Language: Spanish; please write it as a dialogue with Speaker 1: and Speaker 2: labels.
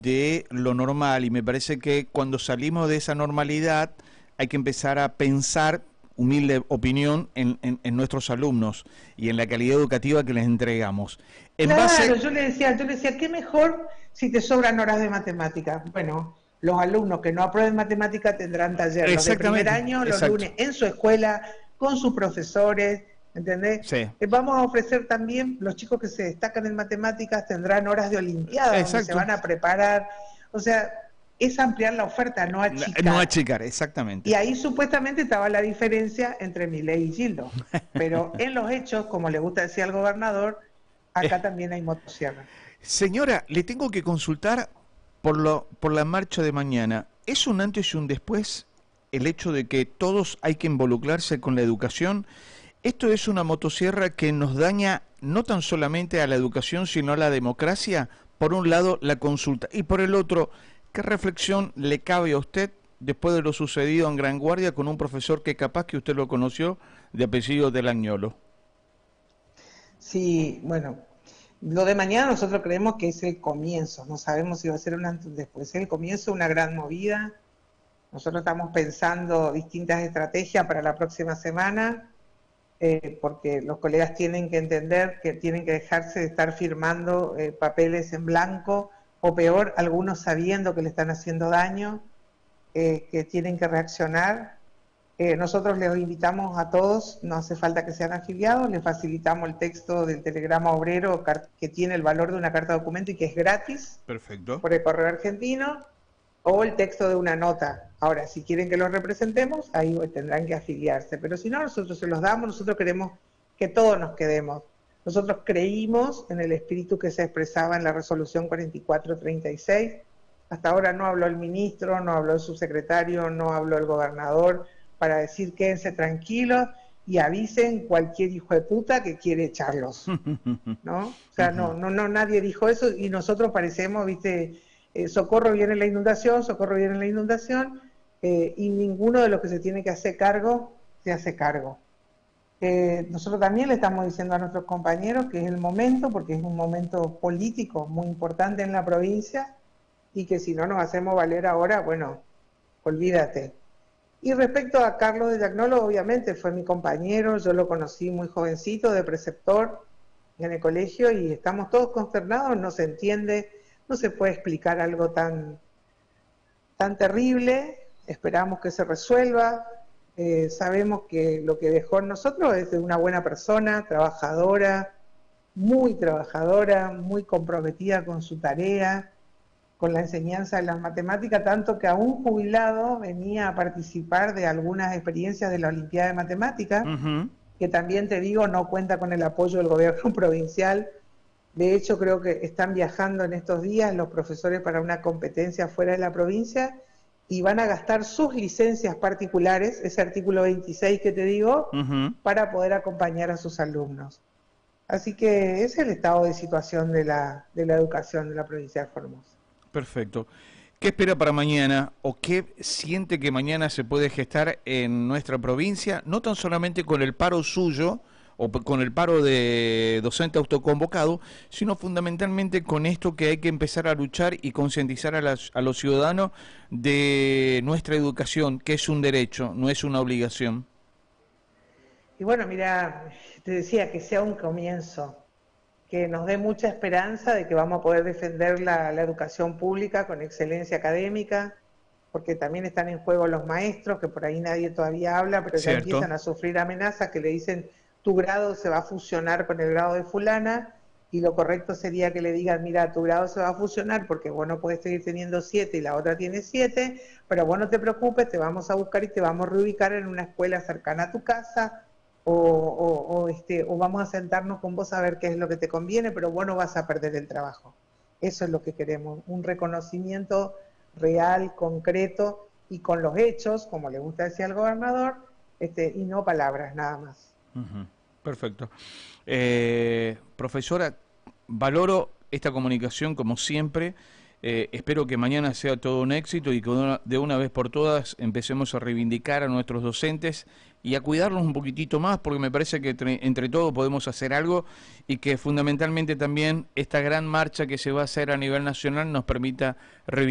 Speaker 1: de lo normal, y me parece que cuando salimos de esa normalidad hay que empezar a pensar, humilde opinión, en nuestros alumnos y en la calidad educativa que les entregamos. En
Speaker 2: Claro,
Speaker 1: base...
Speaker 2: yo le decía, qué mejor si te sobran horas de matemática. Bueno, los alumnos que no aprueben matemática tendrán taller, los de primer
Speaker 1: Exactamente,
Speaker 2: año, los
Speaker 1: exacto.
Speaker 2: lunes en su escuela, con sus profesores, ¿entendés?
Speaker 1: Sí,
Speaker 2: Vamos a ofrecer también, los chicos que se destacan en matemáticas tendrán horas de olimpiada donde se
Speaker 1: exacto.
Speaker 2: van a preparar. O sea, es ampliar la oferta, no
Speaker 1: No
Speaker 2: achicar.
Speaker 1: achicar, exactamente.
Speaker 2: Y ahí supuestamente estaba la diferencia entre Milei y Gildo. Pero en los hechos, como le gusta decir al gobernador,
Speaker 1: Eh,
Speaker 2: acá también hay motosierra.
Speaker 1: Señora, le tengo que consultar por la marcha de mañana. ¿Es un antes y un después el hecho de que todos hay que involucrarse con la educación? Esto es una motosierra que nos daña no tan solamente a la educación, sino a la democracia. Por un lado, la consulta. Y por el otro, ¿qué reflexión le cabe a usted después de lo sucedido en Gran Guardia con un profesor que capaz que usted lo conoció de apellido del Agnolo?
Speaker 2: Sí, bueno, lo de mañana nosotros creemos que es el comienzo, no sabemos si va a ser un antes o después, es el comienzo de una gran movida. Nosotros estamos pensando distintas estrategias para la próxima semana, porque los colegas tienen que entender que tienen que dejarse de estar firmando papeles en blanco, o peor, algunos sabiendo que le están haciendo daño, que tienen que reaccionar. Nosotros les invitamos a todos, no hace falta que sean afiliados, les facilitamos el texto del telegrama obrero que tiene el valor de una carta de documento y que es gratis
Speaker 1: Perfecto.
Speaker 2: por el correo argentino, o el texto de una nota. Ahora, si quieren que los representemos, ahí tendrán que afiliarse, pero si no, nosotros se los damos. Nosotros queremos que todos nos quedemos. Nosotros creímos en el espíritu que se expresaba en la resolución 4436. Hasta ahora no habló el ministro, no habló el subsecretario, no habló el gobernador para decir quédense tranquilos y avisen cualquier hijo de puta que quiere echarlos, ¿no? O sea, no, nadie dijo eso y nosotros parecemos, viste, socorro viene la inundación, socorro viene la inundación, y ninguno de los que se tiene que hacer cargo se hace cargo. Nosotros también le estamos diciendo a nuestros compañeros que es el momento, porque es un momento político muy importante en la provincia, y que si no nos hacemos valer ahora, bueno, olvídate. Y respecto a Carlos de Agnolo, obviamente fue mi compañero, yo lo conocí muy jovencito, de preceptor en el colegio, y estamos todos consternados, no se entiende, no se puede explicar algo tan terrible. Esperamos que se resuelva. Sabemos que lo que dejó en nosotros es de una buena persona, trabajadora, muy comprometida con su tarea, con la enseñanza de las matemáticas, tanto que aún jubilado venía a participar de algunas experiencias de la Olimpiada de Matemáticas, que también te digo, no cuenta con el apoyo del gobierno provincial. De hecho, creo que están viajando en estos días los profesores para una competencia fuera de la provincia y van a gastar sus licencias particulares, ese artículo 26 que te digo, para poder acompañar a sus alumnos. Así que ese es el estado de situación de la educación de la provincia de Formosa.
Speaker 1: Perfecto. ¿Qué espera para mañana o qué siente que mañana se puede gestar en nuestra provincia? No tan solamente con el paro suyo o con el paro de docente autoconvocado, sino fundamentalmente con esto que hay que empezar a luchar y concientizar a los ciudadanos de nuestra educación, que es un derecho, no es una obligación.
Speaker 2: Y bueno, mira, te decía que sea un comienzo, que nos dé mucha esperanza de que vamos a poder defender la educación pública con excelencia académica, porque también están en juego los maestros, que por ahí nadie todavía habla, pero ya
Speaker 1: ¿Cierto?
Speaker 2: empiezan a sufrir amenazas que le dicen tu grado se va a fusionar con el grado de fulana, y lo correcto sería que le digan, mira, tu grado se va a fusionar porque vos no podés seguir teniendo 7 y la otra tiene 7, pero vos no te preocupes, te vamos a buscar y te vamos a reubicar en una escuela cercana a tu casa, o vamos a sentarnos con vos a ver qué es lo que te conviene, pero vos no vas a perder el trabajo. Eso es lo que queremos, un reconocimiento real, concreto y con los hechos, como le gusta decir al gobernador, y no palabras nada más.
Speaker 1: Perfecto. Profesora, valoro esta comunicación como siempre. Espero que mañana sea todo un éxito y que de una vez por todas empecemos a reivindicar a nuestros docentes y a cuidarnos un poquitito más, porque me parece que entre todos podemos hacer algo y que fundamentalmente también esta gran marcha que se va a hacer a nivel nacional nos permita revivir